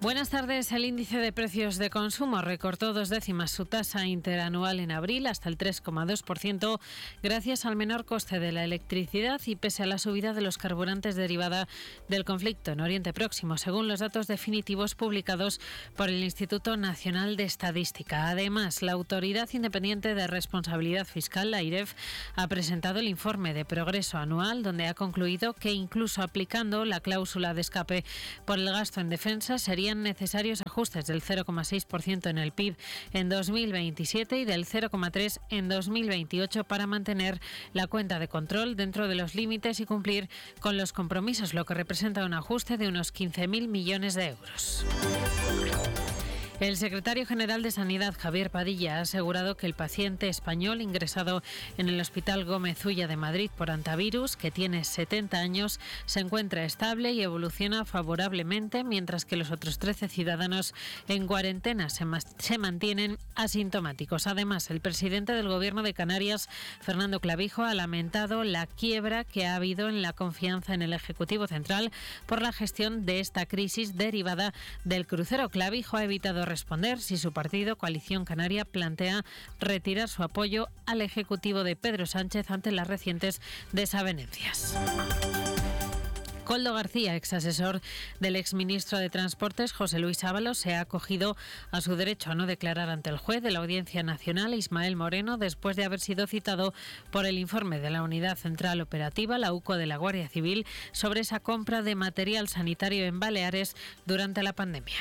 Buenas tardes. El índice de precios de consumo recortó 2 décimas su tasa interanual en abril hasta el 3,2% gracias al menor coste de la electricidad y pese a la subida de los carburantes derivada del conflicto en Oriente Próximo, según los datos definitivos publicados por el Instituto Nacional de Estadística. Además, la Autoridad Independiente de Responsabilidad Fiscal, la AIREF, ha presentado el informe de progreso anual donde ha concluido que incluso aplicando la cláusula de escape por el gasto en defensa serían necesarios ajustes del 0,6% en el PIB en 2027 y del 0,3% en 2028 para mantener la cuenta de control dentro de los límites y cumplir con los compromisos, lo que representa un ajuste de unos 15.000 millones de euros. El secretario general de Sanidad, Javier Padilla, ha asegurado que el paciente español ingresado en el Hospital Gómez Ulla de Madrid por antivirus, que tiene 70 años, se encuentra estable y evoluciona favorablemente, mientras que los otros 13 ciudadanos en cuarentena se mantienen asintomáticos. Además, el presidente del Gobierno de Canarias, Fernando Clavijo, ha lamentado la quiebra que ha habido en la confianza en el Ejecutivo Central por la gestión de esta crisis derivada del crucero. Clavijo ha evitado responder si su partido, Coalición Canaria, plantea retirar su apoyo al Ejecutivo de Pedro Sánchez ante las recientes desavenencias. Koldo García, exasesor del exministro de Transportes, José Luis Ábalos, se ha acogido a su derecho a no declarar ante el juez de la Audiencia Nacional, Ismael Moreno, después de haber sido citado por el informe de la Unidad Central Operativa, la UCO de la Guardia Civil, sobre esa compra de material sanitario en Baleares durante la pandemia.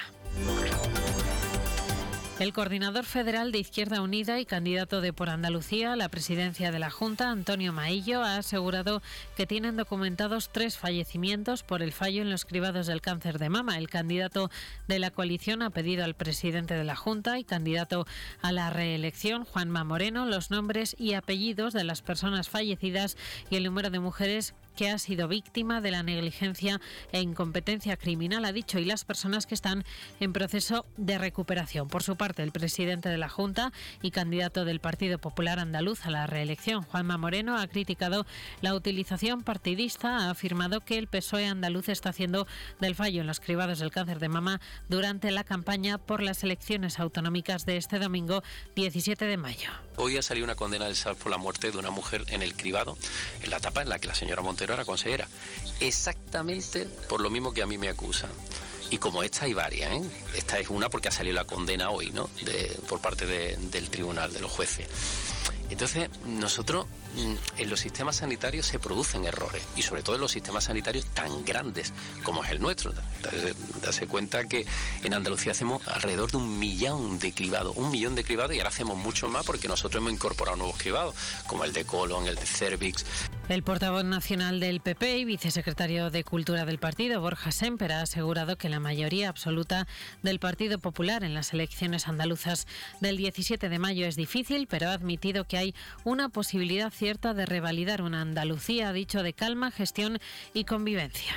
El coordinador federal de Izquierda Unida y candidato de Por Andalucía a la presidencia de la Junta, Antonio Maillo, ha asegurado que tienen documentados 3 fallecimientos por el fallo en los cribados del cáncer de mama. El candidato de la coalición ha pedido al presidente de la Junta y candidato a la reelección, Juanma Moreno, los nombres y apellidos de las personas fallecidas y el número de mujeres que ha sido víctima de la negligencia e incompetencia criminal, ha dicho, y las personas que están en proceso de recuperación. Por su parte, el presidente de la Junta y candidato del Partido Popular Andaluz a la reelección, Juanma Moreno, ha criticado la utilización partidista. Ha afirmado que el PSOE andaluz está haciendo del fallo en los cribados del cáncer de mama durante la campaña por las elecciones autonómicas de este domingo 17 de mayo. Hoy ha salido una condena del SAR por la muerte de una mujer en el cribado, en la etapa en la que la señora Montero era consejera, exactamente por lo mismo que a mí me acusan. Y como esta hay varias, ¿eh? Esta es una porque ha salido la condena hoy, ¿no? Por parte del tribunal, de los jueces. Entonces, nosotros en los sistemas sanitarios se producen errores, y sobre todo en los sistemas sanitarios tan grandes como es el nuestro. Darse cuenta que en Andalucía hacemos alrededor de 1 millón de cribados, y ahora hacemos mucho más porque nosotros hemos incorporado nuevos cribados, como el de colon, el de cervix. El portavoz nacional del PP y vicesecretario de Cultura del partido, Borja Semper, ha asegurado que la mayoría absoluta del Partido Popular en las elecciones andaluzas del 17 de mayo es difícil, pero ha admitido que hay una posibilidad cierta de revalidar una Andalucía, ha dicho, de calma, gestión y convivencia.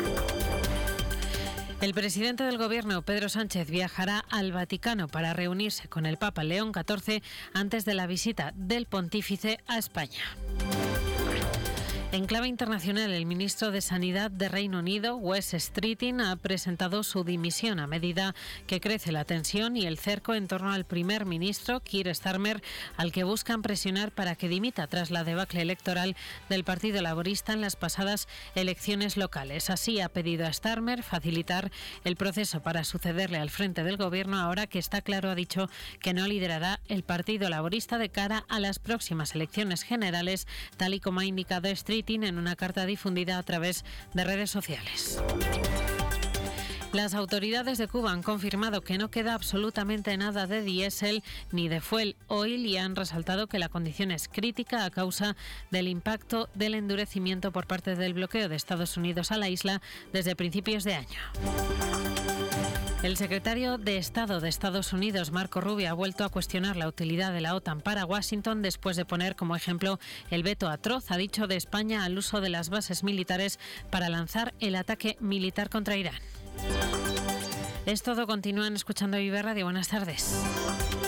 El presidente del Gobierno, Pedro Sánchez, viajará al Vaticano para reunirse con el Papa León XIV antes de la visita del pontífice a España. En clave internacional, el ministro de Sanidad de Reino Unido, Wes Streeting, ha presentado su dimisión a medida que crece la tensión y el cerco en torno al primer ministro, Keir Starmer, al que buscan presionar para que dimita tras la debacle electoral del Partido Laborista en las pasadas elecciones locales. Así ha pedido a Starmer facilitar el proceso para sucederle al frente del Gobierno, ahora que está claro, ha dicho, que no liderará el Partido Laborista de cara a las próximas elecciones generales, tal y como ha indicado Streeting en una carta difundida a través de redes sociales. Las autoridades de Cuba han confirmado que no queda absolutamente nada de diésel ni de fuel oil y han resaltado que la condición es crítica a causa del impacto del endurecimiento por parte del bloqueo de Estados Unidos a la isla desde principios de año. El secretario de Estado de Estados Unidos, Marco Rubio, ha vuelto a cuestionar la utilidad de la OTAN para Washington después de poner como ejemplo el veto atroz, ha dicho, de España al uso de las bases militares para lanzar el ataque militar contra Irán. Es todo, continúan escuchando Vive Radio. Buenas tardes.